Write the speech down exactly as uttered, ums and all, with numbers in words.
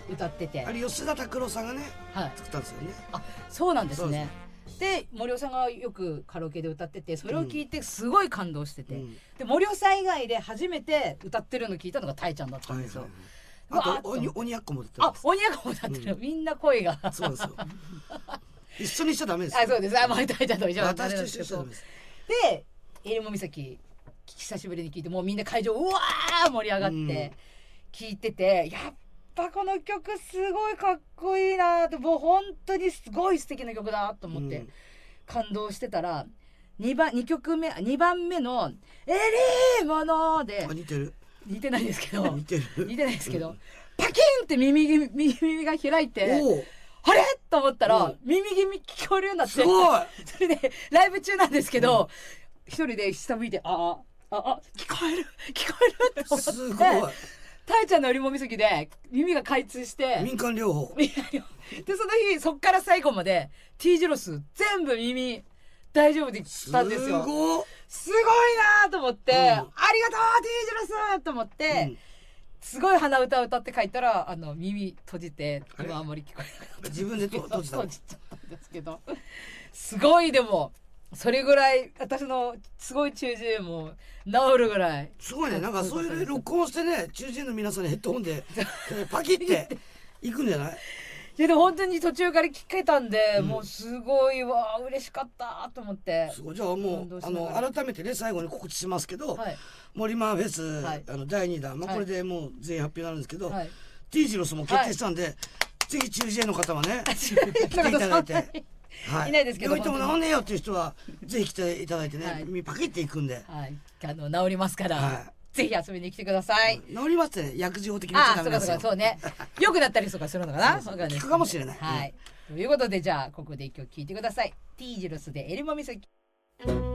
歌ってて、 あれ吉田拓郎さんがね、 はい、 作ったんですよね。 あ、そうなんですね。で森尾さんがよくカラオケで歌ってて、それを聞いてすごい感動してて、うん、で森尾さん以外で初めて歌ってるの聞いたのがたいちゃんだったんですよ。 はいはいはい、あと鬼鬼奴も歌ってます。 あ、鬼奴も歌ってる、うん、みんな声がそうですよ一緒にしちゃダメですよ。 あ、そうです。あ、まあたいちゃんと一緒に私と一緒にしちゃダメです。 でえりも岬久しぶりに聞いて、もうみんな会場うわー盛り上がって聞いてて、うん、やっぱこの曲すごいかっこいいなと、もう本当にすごい素敵な曲だと思って感動してたら、にばんにきょくめにばんめの「エリーモノ」で、 似てる似てないですけど似てる似てないですけど、うん、パキンって耳耳が開いて、あれと思ったら耳気味聞こえるようになって、 すごいそれでライブ中なんですけど、うん、一人で下向いて、ああああ聞こえる聞こえるって思って、 すごいたいちゃんのえりも岬で耳が開通して、 民間療法でその日そっから最後まで T 字ロス全部耳大丈夫でしたんですよ。 すごいすごいなと思って、うん、ありがとう T 字ロスと思って、うん、すごい鼻歌歌って書いたら、あの耳閉じて今あんまり聞こえなかった。 自分で閉じた閉じちゃったんですけどすごい、でもそれぐらい私のすごい中耳炎も治るぐらいすごいね。なんかそういう録音してね、中耳炎の皆さんにヘッドホンでパキっていくんじゃない？ いやでも本当に途中から聞けたんで、うん、もうすごいわ嬉しかったと思って。 すごい。じゃあもうあの改めてね最後に告知しますけど、はい、森マンフェス、はい、あのだいにだん、まあ、これでもう全員発表になるんですけど、はい、T 字ロスも決定したんで、はい、ぜひ中耳炎の方はね来ていただいて。はい、いないですけど、病院とも治んねえよっていう人はぜひ来ていただいてね、はい、耳パキっていくんで、 はい、あの治りますから、はい、ぜひ遊びに来てください。 うん、治りますってね、薬事法的に言っちゃダメですよ。 ああ、そうかそうか、そうね。よくなったりとかするのかな。 そうそう、聞くかもしれない。 はい。ということでじゃあここで一曲聴いてください。T 字ロスでえりも岬。